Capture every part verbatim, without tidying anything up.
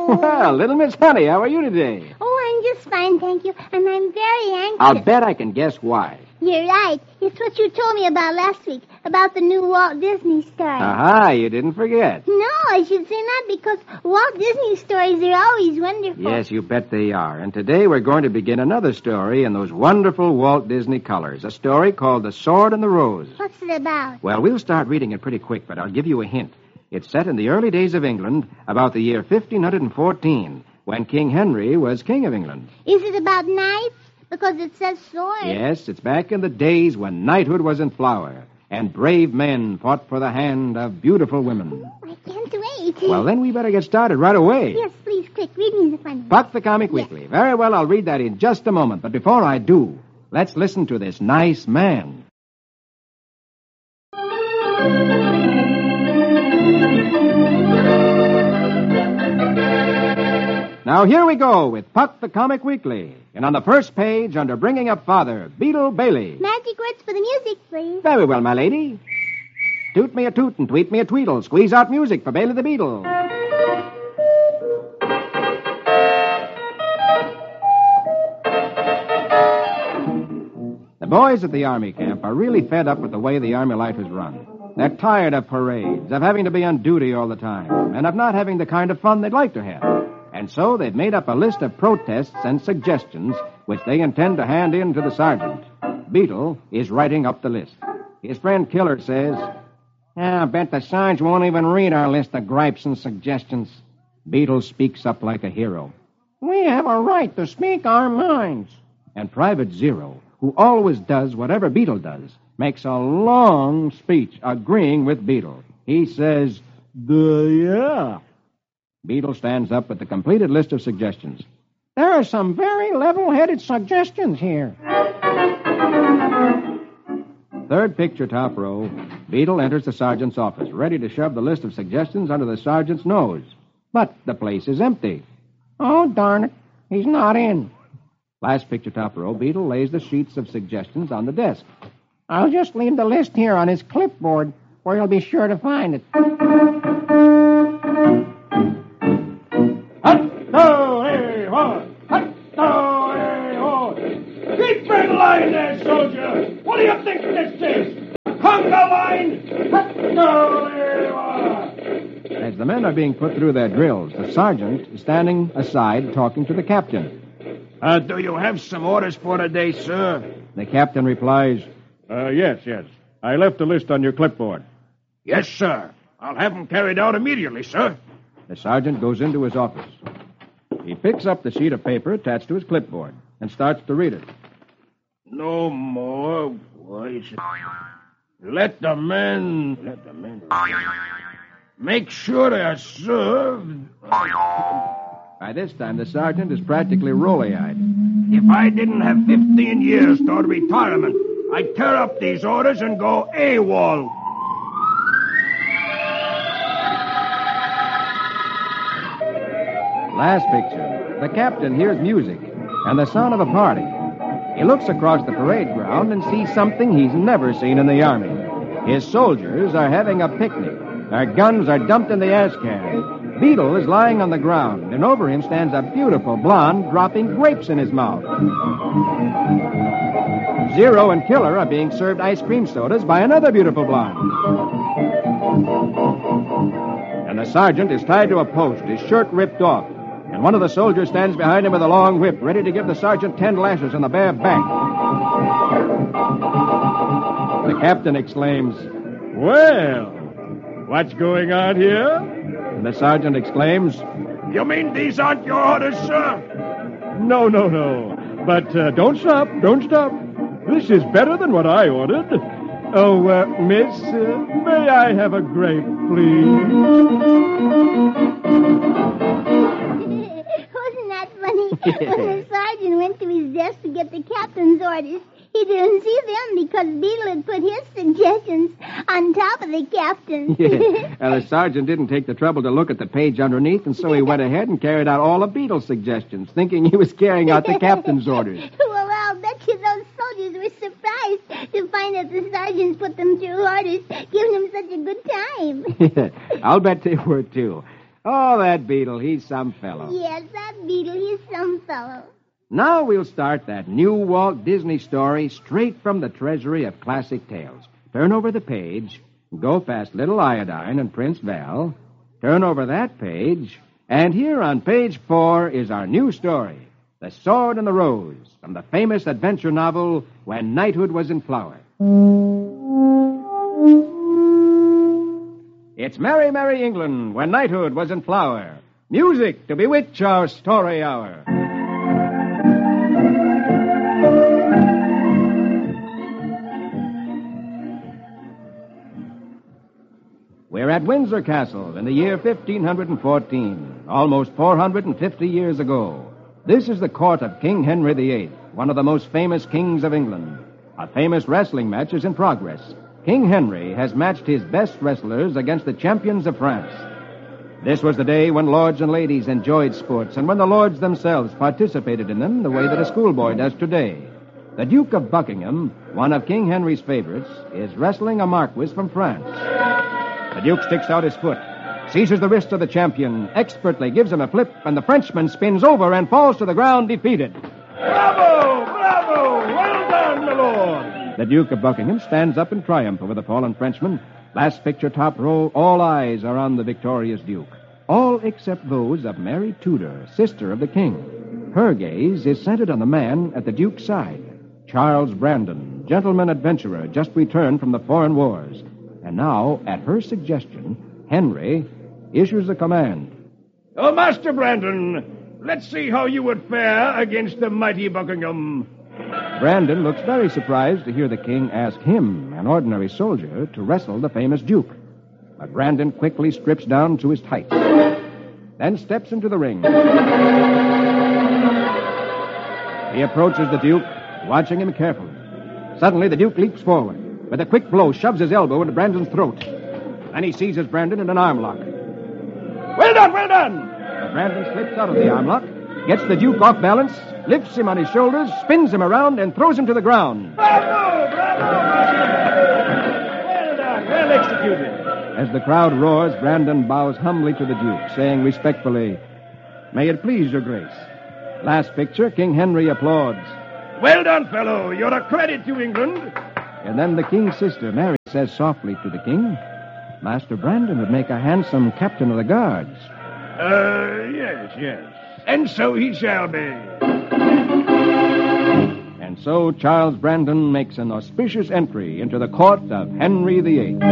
Oh. Well, little Miss Honey, how are you today? Oh, I'm just fine, thank you. And I'm very anxious. I'll bet I can guess why. You're right. It's what you told me about last week, about the new Walt Disney story. Aha, you didn't forget. No, I should say not, because Walt Disney stories are always wonderful. Yes, you bet they are. And today we're going to begin another story in those wonderful Walt Disney colors. A story called The Sword and the Rose. What's it about? Well, we'll start reading it pretty quick, but I'll give you a hint. It's set in the early days of England, about the year fifteen fourteen, when King Henry was king of England. Is it about knights? Because it says sword. Yes, it's back in the days when knighthood was in flower, and brave men fought for the hand of beautiful women. Oh, I can't wait. Well, then we better get started right away. Yes, please, quick. Read me the funny. Puck the Comic Yes. Weekly. Very well, I'll read that in just a moment. But before I do, let's listen to this nice man. Now, here we go with Puck the Comic Weekly. And on the first page, under Bringing Up Father, Beetle Bailey. Magic words for the music, please. Very well, my lady. Toot me a toot and tweet me a tweedle. Squeeze out music for Bailey the Beetle. The boys at the army camp are really fed up with the way the army life is run. They're tired of parades, of having to be on duty all the time, and of not having the kind of fun they'd like to have. And so they've made up a list of protests and suggestions which they intend to hand in to the sergeant. Beetle is writing up the list. His friend Killer says, I bet the sergeant won't even read our list of gripes and suggestions. Beetle speaks up like a hero. We have a right to speak our minds. And Private Zero, who always does whatever Beetle does, makes a long speech agreeing with Beetle. He says, the yeah. Beetle stands up with the completed list of suggestions. There are some very level-headed suggestions here. Third picture, top row. Beetle enters the sergeant's office, ready to shove the list of suggestions under the sergeant's nose. But the place is empty. Oh, darn it. He's not in. Last picture, top row. Beetle lays the sheets of suggestions on the desk. I'll just leave the list here on his clipboard, where he'll be sure to find it. Keep in line there, soldier! What do you think this is? Conga line! As the men are being put through their drills, the sergeant is standing aside talking to the captain. Uh, do you have some orders for today, sir? The captain replies, Uh, yes, yes. I left a list on your clipboard. Yes, sir. I'll have them carried out immediately, sir. The sergeant goes into his office. He picks up the sheet of paper attached to his clipboard and starts to read it. No more voices. Let the men... Let the men... Make sure they are served. By this time, the sergeant is practically rolly-eyed. If I didn't have fifteen years toward retirement, I'd tear up these orders and go AWOL. Last picture. The captain hears music and the sound of a party. He looks across the parade ground and sees something he's never seen in the army. His soldiers are having a picnic. Their guns are dumped in the ash can. Beetle is lying on the ground, and over him stands a beautiful blonde dropping grapes in his mouth. Zero and Killer are being served ice cream sodas by another beautiful blonde. And the sergeant is tied to a post, his shirt ripped off. And one of the soldiers stands behind him with a long whip, ready to give the sergeant ten lashes on the bare back. The captain exclaims, Well, what's going on here? and the sergeant exclaims, You mean these aren't your orders, sir? No, no, no. But uh, don't stop, don't stop. This is better than what I ordered. Oh, uh, miss, uh, may I have a grape, please? Wasn't that funny? When the sergeant went to his desk to get the captain's orders, he didn't see them because Beetle had put his suggestions on top of the captain's. yeah. And the sergeant didn't take the trouble to look at the page underneath, and so he went ahead and carried out all of Beetle's suggestions, thinking he was carrying out the captain's orders. Well, I'll bet you those soldiers were surprised to find that the sergeants put them through orders, giving them such a good time. I'll bet they were, too. Oh, that Beetle, he's some fellow. Yes, that Beetle, he's some fellow. Now we'll start that new Walt Disney story straight from the treasury of classic tales. Turn over the page, go past Little Iodine and Prince Val, turn over that page, and here on page four is our new story, The Sword and the Rose, from the famous adventure novel When Knighthood Was in Flower. It's Merry, Merry England, when knighthood was in flower. Music to bewitch our story hour. We're at Windsor Castle in the year fifteen fourteen, almost four hundred fifty years ago. This is the court of King Henry the Eighth, one of the most famous kings of England. A famous wrestling match is in progress. King Henry has matched his best wrestlers against the champions of France. This was the day when lords and ladies enjoyed sports and when the lords themselves participated in them the way that a schoolboy does today. The Duke of Buckingham, one of King Henry's favorites, is wrestling a marquis from France. The Duke sticks out his foot, seizes the wrist of the champion, expertly gives him a flip, and the Frenchman spins over and falls to the ground defeated. Bravo! Bravo! Well done, my lord! The Duke of Buckingham stands up in triumph over the fallen Frenchman. Last picture, top row, all eyes are on the victorious Duke. All except those of Mary Tudor, sister of the king. Her gaze is centered on the man at the Duke's side, Charles Brandon, gentleman adventurer just returned from the foreign wars. And now, at her suggestion, Henry issues a command. Oh, Master Brandon, let's see how you would fare against the mighty Buckingham. Brandon looks very surprised to hear the king ask him, an ordinary soldier, to wrestle the famous Duke. But Brandon quickly strips down to his tights, then steps into the ring. He approaches the Duke, watching him carefully. Suddenly, the Duke leaps forward. With a quick blow, shoves his elbow into Brandon's throat. Then he seizes Brandon in an arm lock. Well done, well done! But Brandon slips out of the arm lock, gets the Duke off balance, lifts him on his shoulders, spins him around, and throws him to the ground. Bravo! Bravo! Well done, well executed. As the crowd roars, Brandon bows humbly to the Duke, saying respectfully, "May it please your grace." Last picture, King Henry applauds. Well done, fellow. You're a credit to England. And then the king's sister, Mary, says softly to the king, "Master Brandon would make a handsome captain of the guards." Uh, yes, yes. And so he shall be. And so Charles Brandon makes an auspicious entry into the court of Henry the Eighth.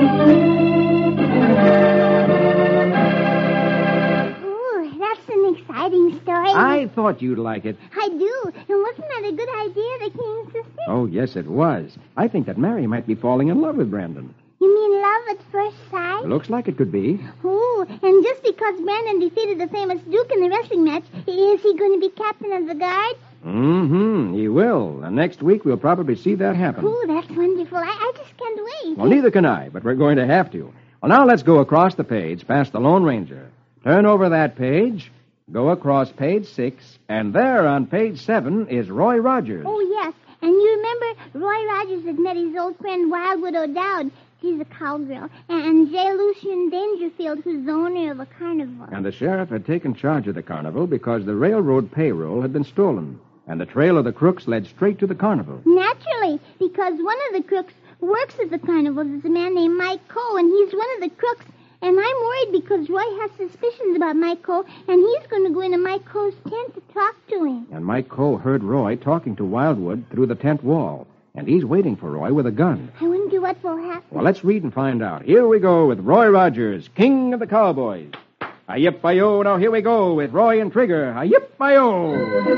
Ooh, that's an exciting story. I thought you'd like it. I do. And wasn't that a good idea, the king's sister? Oh, yes, it was. I think that Mary might be falling in love with Brandon. You mean love at first sight? Looks like it could be. Oh, and just because Brandon defeated the famous Duke in the wrestling match, is he going to be captain of the guard? Mm-hmm. He will. And next week we'll probably see that happen. Oh, that's wonderful. I, I just can't wait. Well, neither can I, but we're going to have to. Well, now let's go across the page past the Lone Ranger. Turn over that page, go across page six, and there on page seven is Roy Rogers. Oh, yes. And you remember Roy Rogers had met his old friend Wildwood O'Dowd. He's a cowgirl. And J. Lucian Dangerfield, who's the owner of a carnival. And the sheriff had taken charge of the carnival because the railroad payroll had been stolen. And the trail of the crooks led straight to the carnival. Naturally, because one of the crooks works at the carnival is a man named Mike Coe, and he's one of the crooks. And I'm worried because Roy has suspicions about Mike Coe, and he's going to go into Mike Coe's tent to talk to him. And Mike Coe heard Roy talking to Wildwood through the tent wall. And he's waiting for Roy with a gun. I wonder what will happen. Well, let's read and find out. Here we go with Roy Rogers, King of the Cowboys. Hi-yip-hi-yo, now here we go with Roy and Trigger. Hi-yip-hi-yo.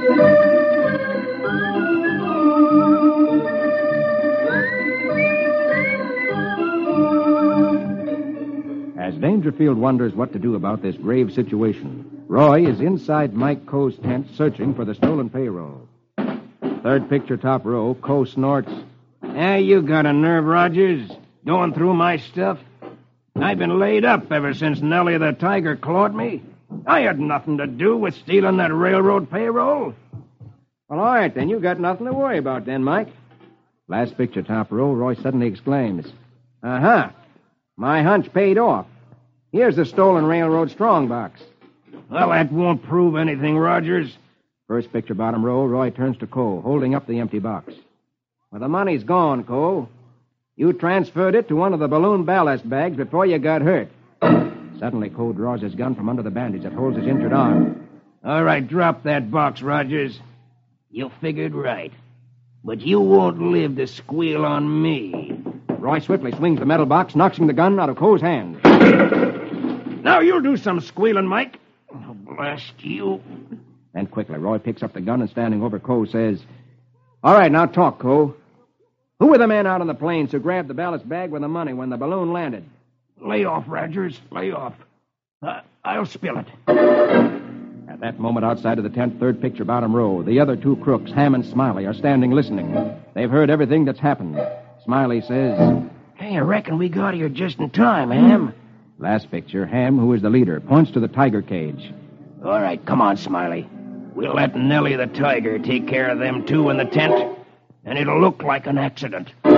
As Dangerfield wonders what to do about this grave situation, Roy is inside Mike Coe's tent searching for the stolen payroll. Third picture, top row, Coe snorts. Ah, you got a nerve, Rogers, going through my stuff. I've been laid up ever since Nellie the Tiger clawed me. I had nothing to do with stealing that railroad payroll. Well, all right, then. You got nothing to worry about then, Mike. Last picture, top row, Roy suddenly exclaims. Uh-huh. My hunch paid off. Here's the stolen railroad strongbox. Well, that won't prove anything, Rogers. First picture, bottom row, Roy turns to Cole, holding up the empty box. Well, the money's gone, Cole. You transferred it to one of the balloon ballast bags before you got hurt. Suddenly, Cole draws his gun from under the bandage that holds his injured arm. All right, drop that box, Rogers. You figured right. But you won't live to squeal on me. Roy swiftly swings the metal box, knocking the gun out of Cole's hand. Now you'll do some squealing, Mike. Oh, blast you. Then quickly, Roy picks up the gun and, standing over Cole, says, All right, now talk, Cole. Who were the men out on the plains who grabbed the ballast bag with the money when the balloon landed? Lay off, Rogers. Lay off. Uh, I'll spill it. At that moment, outside of the tent, third picture, bottom row, the other two crooks, Ham and Smiley, are standing listening. They've heard everything that's happened. Smiley says, Hey, I reckon we got here just in time, Ham. Last picture, Ham, who is the leader, points to the tiger cage. All right, come on, Smiley. We'll let Nellie the tiger take care of them two in the tent, and it'll look like an accident. Oh,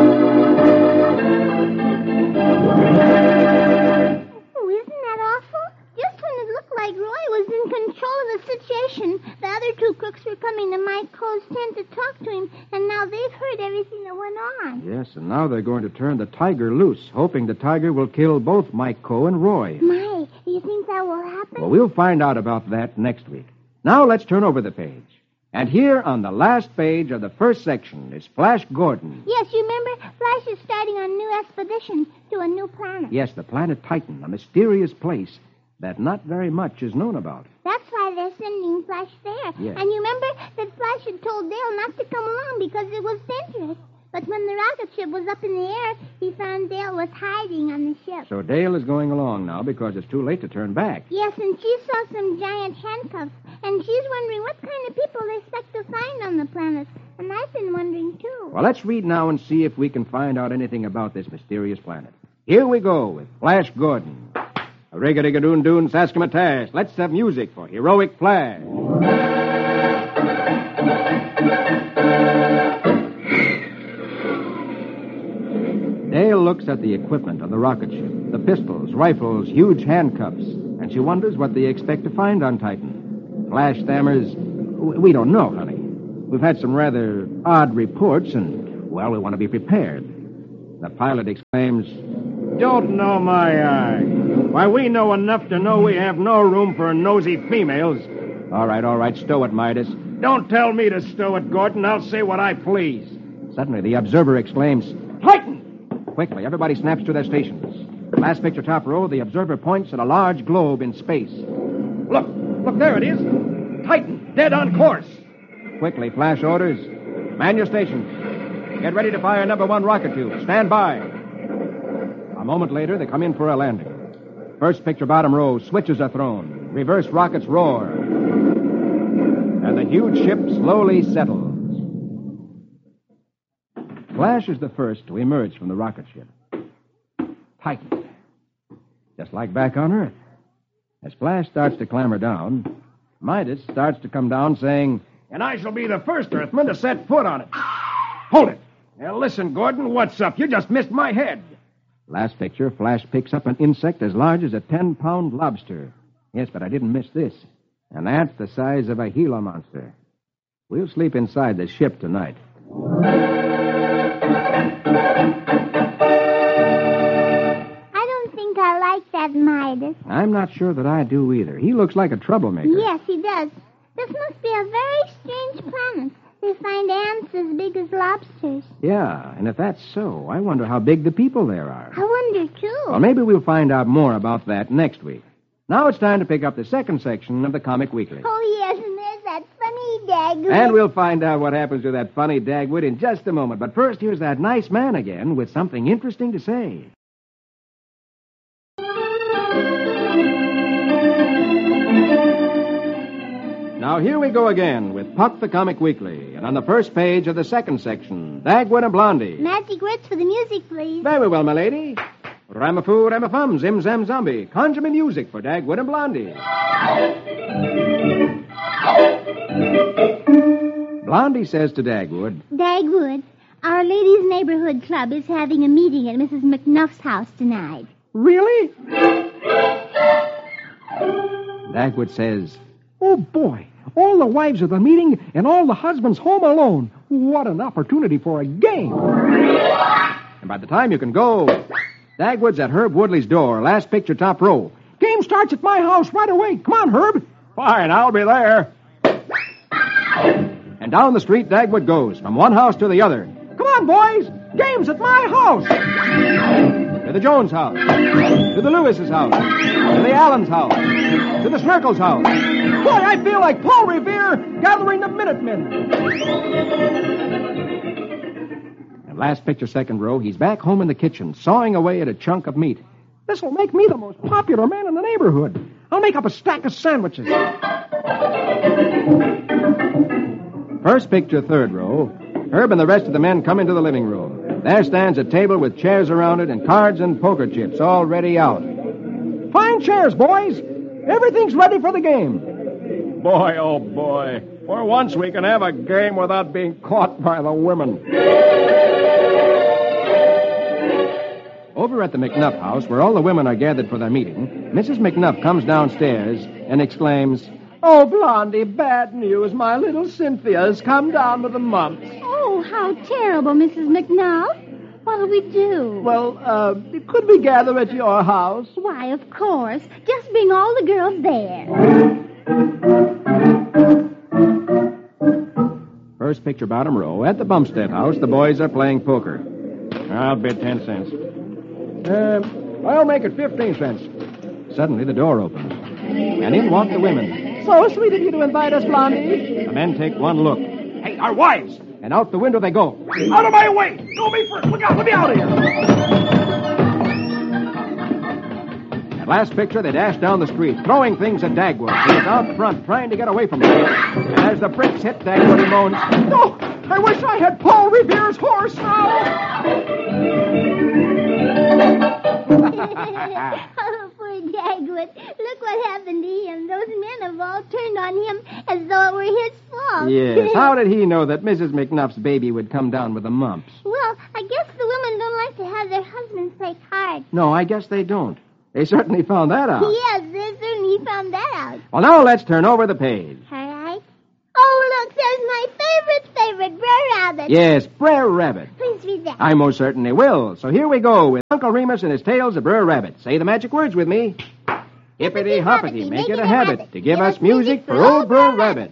isn't that awful? Just when it looked like Roy was in control of the situation, the other two crooks were coming to Mike Coe's tent to talk to him, and now they've heard everything that went on. Yes, and now they're going to turn the tiger loose, hoping the tiger will kill both Mike Coe and Roy. My, you think that will happen? Well, we'll find out about that next week. Now let's turn over the page. And here on the last page of the first section is Flash Gordon. Yes, you remember? Flash is starting on a new expedition to a new planet. Yes, the planet Titan, a mysterious place that not very much is known about. That's why they're sending Flash there. Yes. And you remember that Flash had told Dale not to come along because it was dangerous. But when the rocket ship was up in the air, he found Dale was hiding on the ship. So Dale is going along now because it's too late to turn back. Yes, and she saw some giant handcuffs, and she's wondering what kind of people they expect to find on the planet. And I've been wondering, too. Well, let's read now and see if we can find out anything about this mysterious planet. Here we go with Flash Gordon. A rig-a-dig-a-doon-doon, Saskimatash. Let's have music for Heroic Flash. Dale looks at the equipment on the rocket ship, the pistols, rifles, huge handcuffs, and she wonders what they expect to find on Titan. Flash stammers, we don't know, honey. We've had some rather odd reports, and, well, we want to be prepared. The pilot exclaims, Don't know my eye. Why, we know enough to know we have no room for nosy females. All right, all right, stow it, Midas. Don't tell me to stow it, Gordon. I'll say what I please. Suddenly, the observer exclaims, Titan! Quickly, everybody snaps to their stations. Last picture, top row, the observer points at a large globe in space. Look, look, there it is. Titan, dead on course. Quickly, Flash orders, man your stations. Get ready to fire number one rocket tube. Stand by. A moment later, they come in for a landing. First picture, bottom row, switches are thrown. Reverse rockets roar. And the huge ship slowly settles. Flash is the first to emerge from the rocket ship. Titan. Just like back on Earth. As Flash starts to clamber down, Midas starts to come down saying, And I shall be the first Earthman to set foot on it. Hold it. Now, listen, Gordon, what's up? You just missed my head. Last picture, Flash picks up an insect as large as a ten-pound lobster. Yes, but I didn't miss this. An ant the size of a Gila monster. We'll sleep inside the ship tonight. I don't think I like that Midas. I'm not sure that I do either. He looks like a troublemaker. Yes, he does. This must be a very strange planet. They find ants as big as lobsters. Yeah, and if that's so, I wonder how big the people there are. I wonder, too. Well, maybe we'll find out more about that next week. Now it's time to pick up the second section of the Comic Weekly. Oh, yes, and there's that funny Dagwood. And we'll find out what happens to that funny Dagwood in just a moment. But first, here's that nice man again with something interesting to say. Now, here we go again with Puck the Comic Weekly. And on the first page of the second section, Dagwood and Blondie. Magic words for the music, please. Very well, my lady. Ramafoo, Ramafum, Zim Zam Zombie. Conjure me music for Dagwood and Blondie. Blondie says to Dagwood, Dagwood, our Ladies' Neighborhood Club is having a meeting at Missus McNuff's house tonight. Really? Dagwood says, Oh, boy. All the wives at the meeting and all the husbands home alone. What an opportunity for a game. and by the time you can go, Dagwood's at Herb Woodley's door, last picture top row. Game starts at my house right away. Come on, Herb. Fine, I'll be there. And down the street Dagwood goes, from one house to the other. Come on, boys. Game's at my house. To the Jones house. To the Lewis's house. To the Allens house. To the Snurkles house. Boy, I feel like Paul Revere gathering the Minutemen. And last picture, second row, he's back home in the kitchen, sawing away at a chunk of meat. This'll make me the most popular man in the neighborhood. I'll make up a stack of sandwiches. First picture, third row. Herb and the rest of the men come into the living room. There stands a table with chairs around it and cards and poker chips all ready out. Fine chairs, boys. Everything's ready for the game. Boy, oh boy. For once we can have a game without being caught by the women. Over at the McNuff house, where all the women are gathered for their meeting, Missus McNuff comes downstairs and exclaims, Oh, Blondie, bad news. My little Cynthia's come down with the mumps. Oh, how terrible, Missus McNuff. What'll we do? Well, uh, could we gather at your house? Why, of course. Just bring all the girls there. First picture, bottom row. At the Bumstead house, the boys are playing poker. I'll bid ten cents. Uh, I'll make it fifteen cents. Suddenly, the door opens, and in walk the women. So sweet of you to invite us, Blondie. The men take one look, Hey, our wives! and out the window they go. Out of my way! Go me first! Look out! Let me out of here! At last picture, they dash down the street, throwing things at Dagwood, who is out front trying to get away from them. And as the bricks hit Dagwood, he moans, Oh, I wish I had Paul Revere's horse now. Oh, poor Dagwood. Look what happened to him. Those men have all turned on him as though it were his fault. Yes, how did he know that Missus McNuff's baby would come down with the mumps? Well, I guess the women don't like to have their husbands play cards. No, I guess they don't. They certainly found that out. Yes, they certainly found that out. Well, now let's turn over the page. All right. Oh, look, there's my favorite, favorite, Brer Rabbit. Yes, Brer Rabbit. Please read that. I most certainly will. So here we go with Uncle Remus and his tales of Brer Rabbit. Say the magic words with me. Hippity-hoppity, make it a habit to give us music for old Brer Rabbit.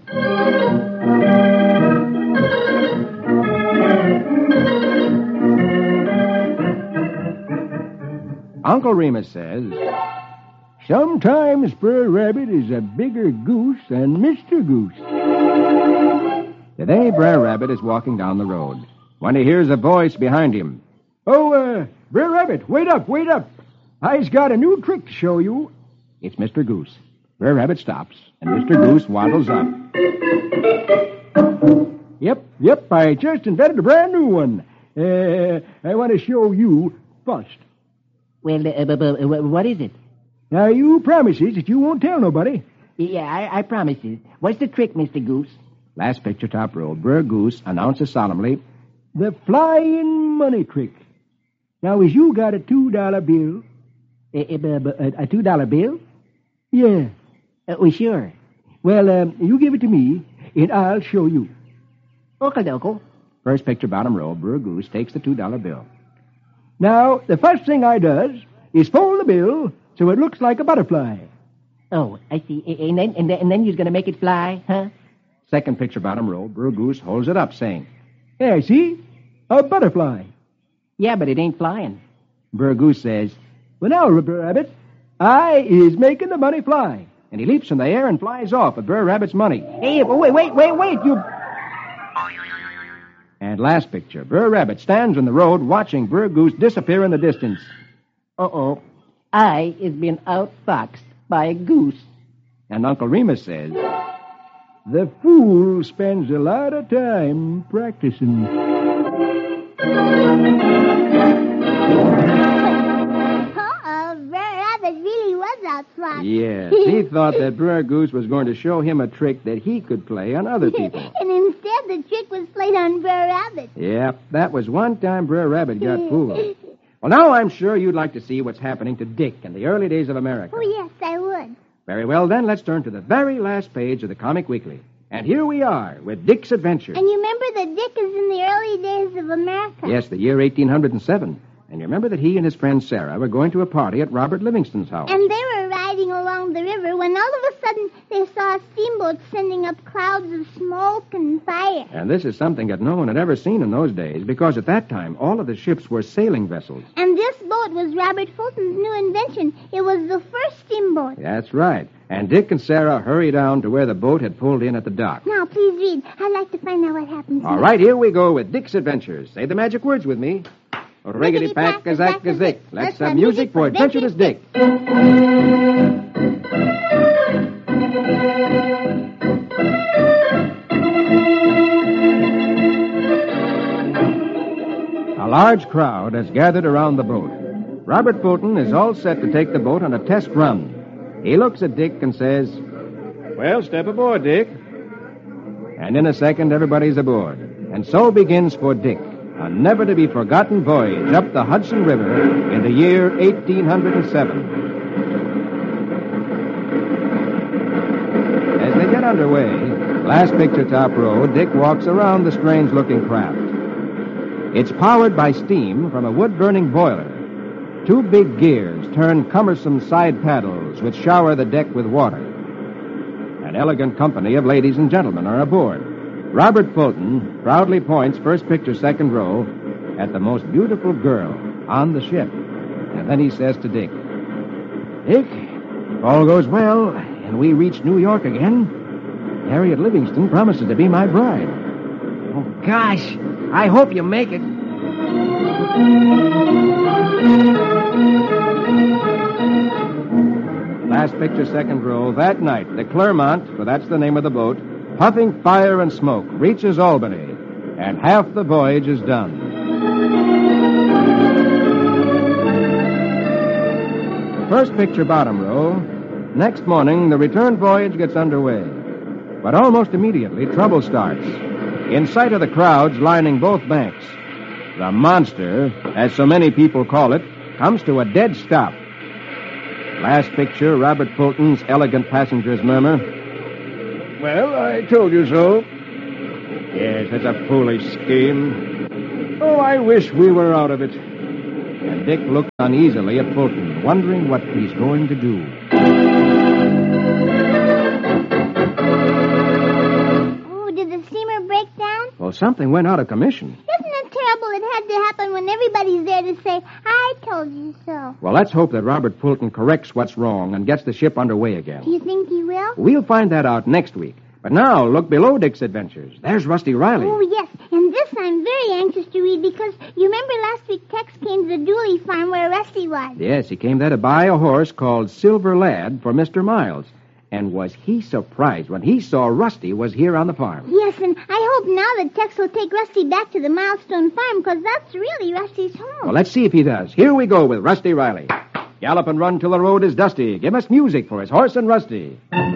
Uncle Remus says, Sometimes Brer Rabbit is a bigger goose than Mister Goose. Today, Brer Rabbit is walking down the road when he hears a voice behind him. Oh, uh, Brer Rabbit, wait up, wait up. I's got a new trick to show you. It's Mister Goose. Brer Rabbit stops, and Mister Goose waddles up. Yep, yep, I just invented a brand new one. Uh, I want to show you first. Well, uh, b- b- what is it? Now, you promises that you won't tell nobody. Yeah, I, I promise you. What's the trick, Mister Goose? Last picture, top row. Brer Goose announces solemnly, The flying money trick. Now, as you got a two-dollar bill... A, a, a, a two-dollar bill? Yeah. Uh, well, sure. Well, um, you give it to me, and I'll show you. Okie dokie. First picture, bottom row. Brer Goose takes the two-dollar bill. Now, the first thing I does is fold the bill so it looks like a butterfly. Oh, I see. A- And then, and then, and then you're going to make it fly, huh? Second picture, bottom row. Brer Goose holds it up, saying, Yeah, see? A butterfly. Yeah, but it ain't flying. Brer Goose says, Well, now, Brer Rabbit, I is making the money fly. and he leaps in the air and flies off with Brer Rabbit's money. Hey, wait, wait, wait, wait, you... And last picture, Brer Rabbit stands in the road watching Brer Goose disappear in the distance. Uh-oh. I is being outfoxed by a goose. And Uncle Remus says, The fool spends a lot of time practicing. Uh-oh, Brer Rabbit really was outside. yes, he thought that Brer Goose was going to show him a trick that he could play on other people. And instead, the trick was played on Brer Rabbit. Yep, that was one time Brer Rabbit got fooled. Well, now I'm sure you'd like to see what's happening to Dick in the early days of America. Oh, yes, I would. Very well, then, let's turn to the very last page of the Comic Weekly. And here we are with Dick's Adventure. And you remember that Dick is in the early days of America. Yes, the year eighteen oh seven. And you remember that he and his friend Sarah were going to a party at Robert Livingston's house. And they were riding along the river when all of a sudden they saw a steamboat sending up clouds of smoke and fire. And this is something that no one had ever seen in those days, because at that time all of the ships were sailing vessels. And this boat was Robert Fulton's new invention. It was the first steamboat. That's right. And Dick and Sarah hurried down to where the boat had pulled in at the dock. Now, please read. I'd like to find out what happens. All right, here we go with Dick's Adventures. Say the magic words with me. Riggedy pack a zack a zick. Let's have music for Adventurous Dick. A large crowd has gathered around the boat. Robert Fulton is all set to take the boat on a test run. He looks at Dick and says, Well, step aboard, Dick. and in a second everybody's aboard. And so begins for Dick a never-to-be-forgotten voyage up the Hudson River in the year eighteen oh seven. As they get underway, last picture top row, Dick walks around the strange-looking craft. It's powered by steam from a wood-burning boiler. Two big gears turn cumbersome side paddles which shower the deck with water. An elegant company of ladies and gentlemen are aboard. Robert Fulton proudly points first picture second row at the most beautiful girl on the ship. And then he says to Dick, Dick, if all goes well and we reach New York again, Harriet Livingston promises to be my bride. Oh, gosh, I hope you make it. Last picture second row, that night, the Clermont, for that's the name of the boat, puffing fire and smoke, reaches Albany, and half the voyage is done. First picture bottom row, next morning the return voyage gets underway. But almost immediately, trouble starts. In sight of the crowds lining both banks, the monster, as so many people call it, comes to a dead stop. Last picture, Robert Fulton's elegant passengers murmur, Well, I told you so. Yes, it's a foolish scheme. Oh, I wish we were out of it. and Dick looked uneasily at Fulton, wondering what he's going to do. Oh, did the steamer break down? Well, something went out of commission. Isn't it terrible it had to happen when everybody's there to say, I told you so? Well, let's hope that Robert Fulton corrects what's wrong and gets the ship underway again. Do you think he will? We'll find that out next week. But now, look below Dick's adventures. There's Rusty Riley. Oh, yes. And this I'm very anxious to read because you remember last week Tex came to the Dooley farm where Rusty was. Yes, he came there to buy a horse called Silver Lad for Mister Miles. And was he surprised when he saw Rusty was here on the farm? Yes, and I hope now that Tex will take Rusty back to the Milestone farm because that's really Rusty's home. Well, let's see if he does. Here we go with Rusty Riley. Gallop and run till the road is dusty. Give us music for his horse and Rusty.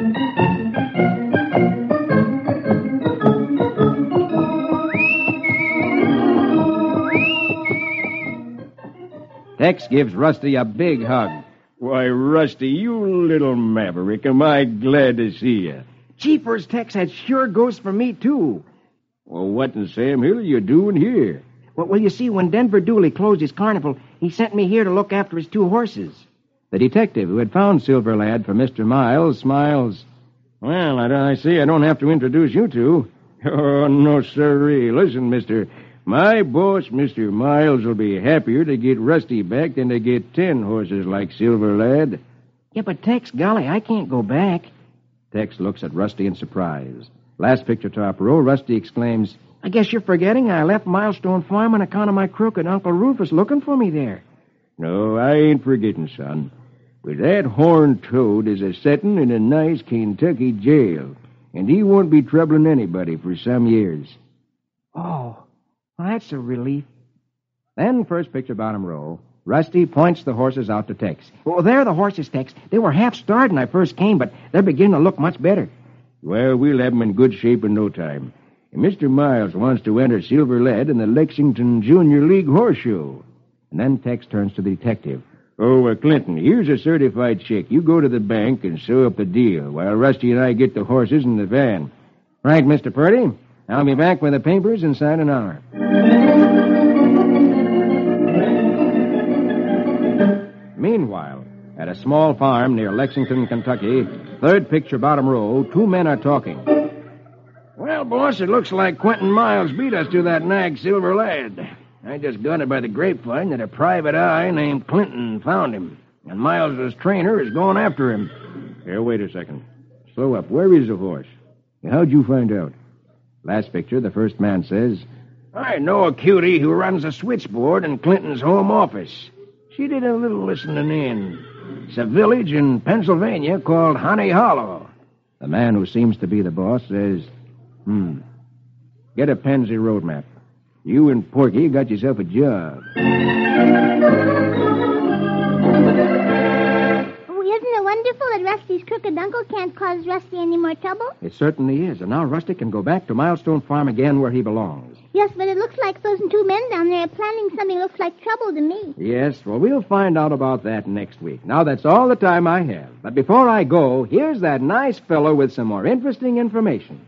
Tex gives Rusty a big hug. Why, Rusty, you little maverick, am I glad to see you. Jeepers, Tex, that sure goes for me, too. Well, what in Sam Hill are you doing here? Well, well, you see, when Denver Dooley closed his carnival, he sent me here to look after his two horses. The detective who had found Silver Lad for Mister Miles smiles. Well, I, I see I don't have to introduce you two. Oh, no, sirree. Listen, mister. My boss, Mister Miles, will be happier to get Rusty back than to get ten horses like Silver Lad. Yeah, but Tex, golly, I can't go back. Tex looks at Rusty in surprise. Last picture top row, Rusty exclaims, I guess you're forgetting I left Milestone Farm on account of my crooked Uncle Rufus looking for me there. No, I ain't forgetting, son. But that horned toad is a settin' in a nice Kentucky jail, and he won't be troubling anybody for some years. Oh, well, that's a relief. Then, first picture bottom row, Rusty points the horses out to Tex. Well, there the horses, Tex. They were half starved when I first came, but they're beginning to look much better. Well, we'll have 'em in good shape in no time. And Mister Miles wants to enter Silver Lad in the Lexington Junior League Horse Show. And then Tex turns to the detective. Oh, uh, Clinton, here's a certified check. You go to the bank and sew up the deal while Rusty and I get the horses in the van. Right, Mister Purdy. I'll be back with the papers inside an hour. Meanwhile, at a small farm near Lexington, Kentucky, third picture bottom row, two men are talking. Well, boss, it looks like Quentin Miles beat us to that nag Silver Lad. I just got it by the grapevine that a private eye named Clinton found him, and Miles's trainer is going after him. Here, wait a second. Slow up. Where is the horse? How'd you find out? Last picture, the first man says, I know a cutie who runs a switchboard in Clinton's home office. She did a little listening in. It's a village in Pennsylvania called Honey Hollow. The man who seems to be the boss says, hmm, get a Pennsy road map. You and Porky got yourself a job. Oh, isn't it wonderful that Rusty's crooked uncle can't cause Rusty any more trouble? It certainly is, and now Rusty can go back to Milestone Farm again where he belongs. Yes, but it looks like those two men down there are planning something that looks like trouble to me. Yes, well, we'll find out about that next week. Now, that's all the time I have. But before I go, here's that nice fellow with some more interesting information.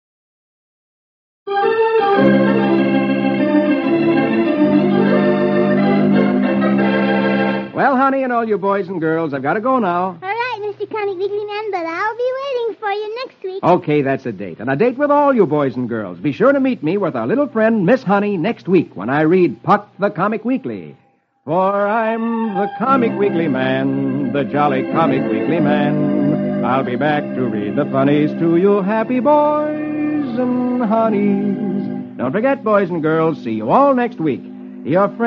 Well, honey, and all you boys and girls, I've got to go now. All right, Mister Comic Weekly Man, but I'll be waiting for you next week. Okay, that's a date. And a date with all you boys and girls. Be sure to meet me with our little friend, Miss Honey, next week when I read Puck the Comic Weekly. For I'm the Comic Weekly Man, the jolly Comic Weekly Man. I'll be back to read the funnies to you happy boys and honeys. Don't forget, boys and girls, see you all next week. Your friend